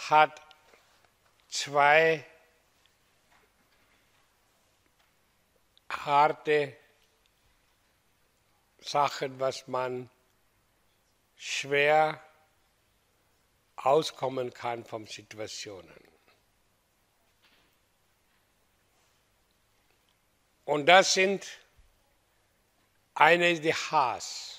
hat zwei harte Sachen, was man schwer auskommen kann von Situationen. Und das sind, eine ist die Hass.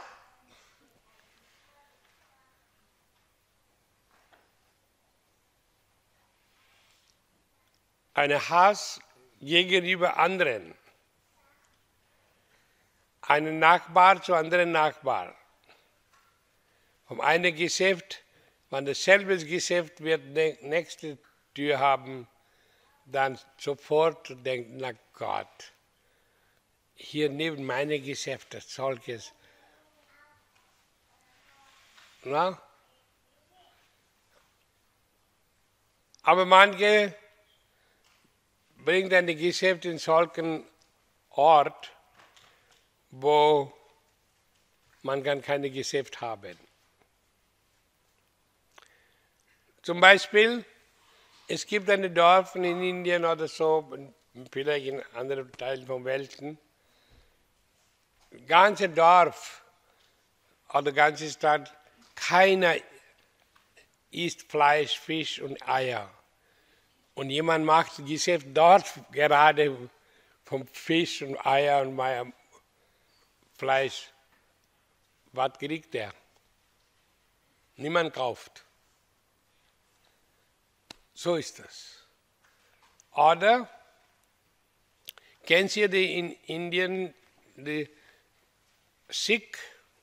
Eine Hass gegenüber anderen. Einen Nachbar zu anderen Nachbar. Vom einen Geschäft, wenn dasselbe Geschäft wird nächste Tür haben, dann sofort denkt, na Gott, hier neben meinem Geschäft das solches. Na? Aber manche bringen ein Geschäft in solchen Ort, wo man kann kein Geschäft haben. Zum Beispiel, es gibt ein Dorf in Indien oder so, vielleicht in anderen Teilen von Welten, ganze Dorf oder ganze Stadt, keiner isst Fleisch, Fisch und Eier. Und jemand macht Geschäft dort gerade vom Fisch und Eier und Fleisch. Was kriegt er? Niemand kauft. So ist das. Oder, kennt ihr die in Indien, die Sikh?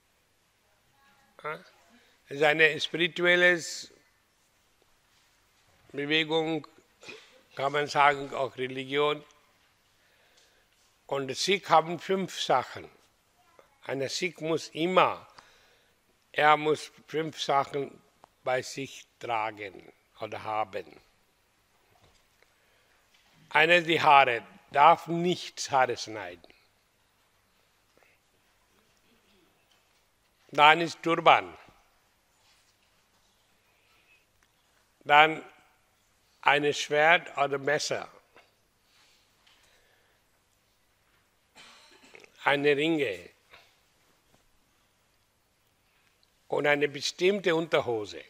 Das ist eine spirituelle Bewegung, kann man sagen, auch Religion. Und die Sikh haben 5 Sachen. Ein Sikh muss immer, er muss 5 Sachen bei sich tragen oder haben. Eine ist die Haare, darf nicht Haare schneiden. Dann ist Turban. Dann ein Schwert oder Messer. Eine Ringe. Und eine bestimmte Unterhose.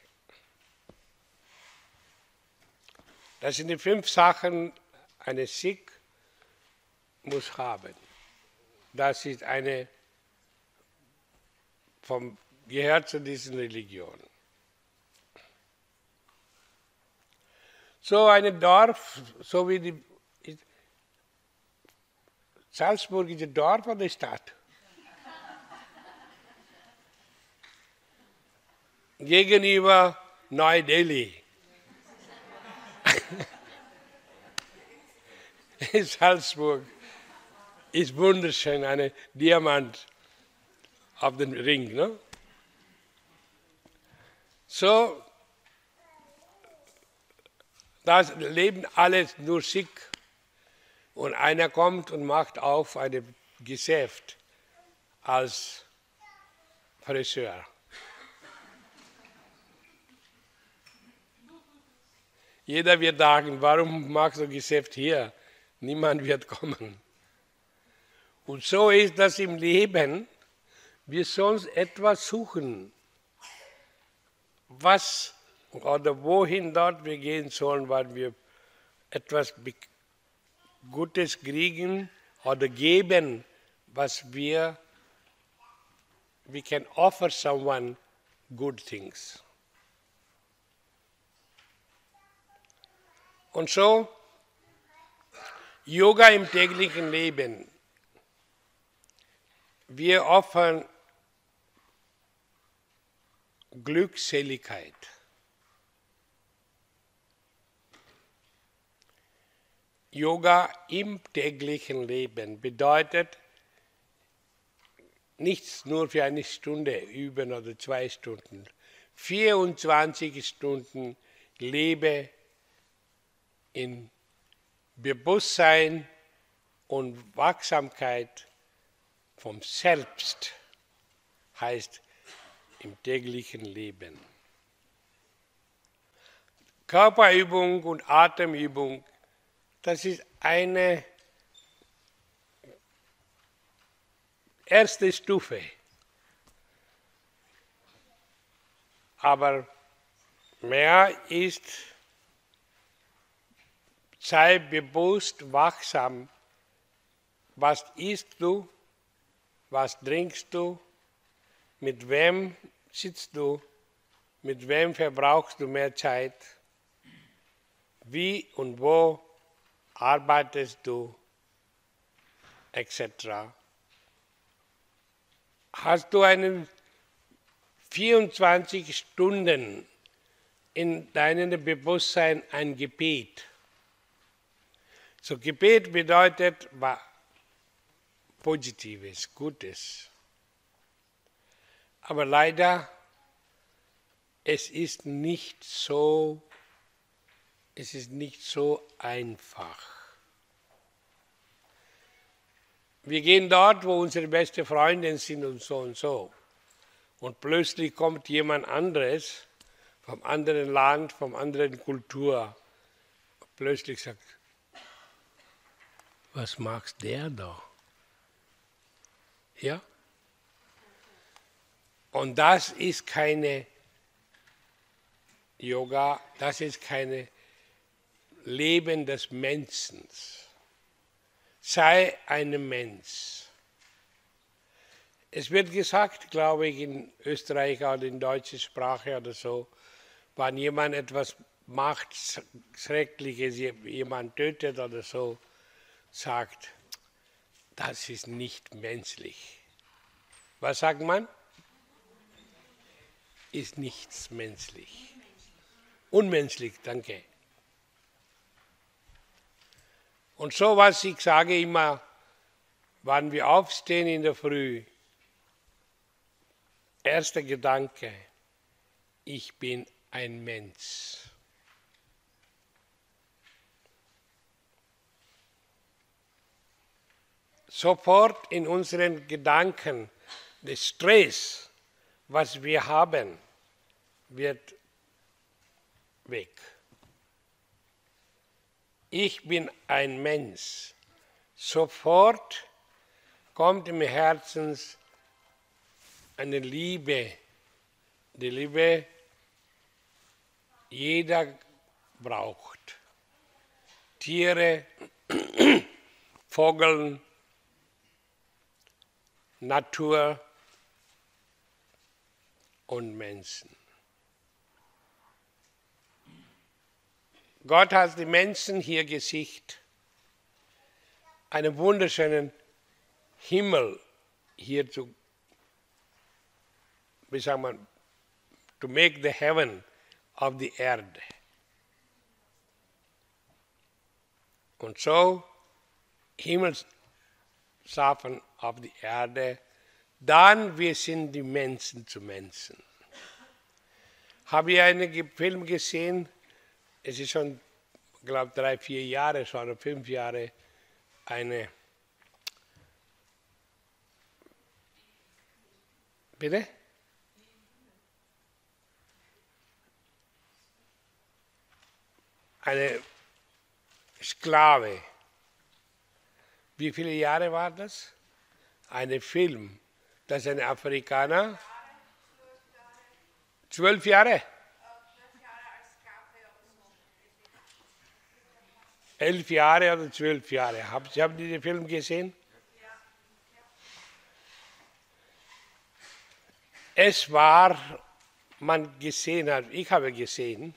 Das sind die 5 Sachen, eine Sikh muss haben. Das ist eine gehört zu dieser Religion. So ein Dorf, so wie die Salzburg ist ein Dorf oder Stadt? Gegenüber Neu-Delhi. Salzburg ist wunderschön, ein Diamant auf dem Ring. Ne? So, da leben alle nur Sikh. Und einer kommt und macht auf ein Geschäft als Friseur. Jeder wird sagen, warum machst du Geschäft hier? Niemand wird kommen. Und so ist das im Leben. Wir sollen etwas suchen, was oder wohin dort wir gehen sollen, weil wir etwas Gutes kriegen oder geben, was we can offer someone good things. Und so, Yoga im täglichen Leben. Wir offern Glückseligkeit. Yoga im täglichen Leben bedeutet nichts nur für eine Stunde üben oder 2 Stunden. 24 Stunden lebe in Bewusstsein und Wachsamkeit vom Selbst, heißt im täglichen Leben. Körperübung und Atemübung, das ist eine erste Stufe. Aber mehr ist, sei bewusst, wachsam. Was isst du? Was trinkst du? Mit wem sitzt du? Mit wem verbrauchst du mehr Zeit? Wie und wo arbeitest du? Etc. Hast du einen 24 Stunden in deinem Bewusstsein ein Gebet? So Gebet bedeutet Positives, Gutes. Aber leider, es ist nicht so einfach. Wir gehen dort, wo unsere beste Freunde sind und so und so. Und plötzlich kommt jemand anderes, vom anderen Land, vom anderen Kultur. Und plötzlich sagt, was macht der da? Ja? Und das ist keine Yoga, das ist kein Leben des Menschen. Sei ein Mensch. Es wird gesagt, glaube ich, in Österreich oder in deutscher Sprache oder so, wenn jemand etwas macht, Schreckliches, jemand tötet oder so, sagt, das ist nicht menschlich. Was sagt man? Ist nichts menschlich. Unmenschlich, danke. Und so was ich sage immer, wenn wir aufstehen in der Früh, erster Gedanke, ich bin ein Mensch. Sofort in unseren Gedanken, der Stress, was wir haben, wird weg. Ich bin ein Mensch. Sofort kommt im Herzen eine Liebe. Die Liebe, jeder braucht. Tiere, Vögel, Natur und Menschen. Gott hat die Menschen hier gesicht, einen wunderschönen Himmel hier zu, wie sagt man, to make the heaven of the Erde. Und so Himmel schaffen auf die Erde, dann wir sind die Menschen zu Menschen. Habe ich einen Film gesehen, es ist schon, ich glaube, 3, 4 Jahre schon, oder 5 Jahre, eine, bitte? Eine Sklave. Wie viele Jahre war das? Ein Film, das ein Afrikaner, 12 Jahre? 11 Jahre oder 12 Jahre. Haben Sie diesen Film gesehen? Es war, man gesehen hat, ich habe gesehen,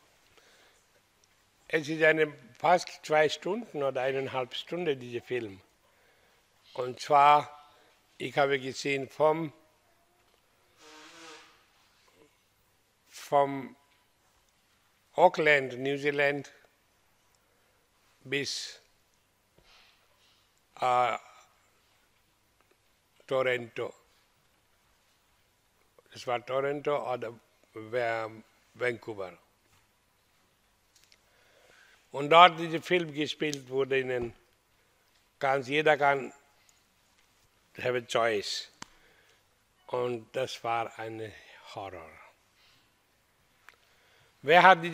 es ist fast 2 Stunden oder 1,5 Stunden, dieser Film. Und zwar, ich habe gesehen vom Auckland, New Zealand, bis Toronto. Es war Toronto oder Vancouver. Und dort dieser Film gespielt wurde, jeder kann have a choice. Und das war ein Horror. Wer hat diese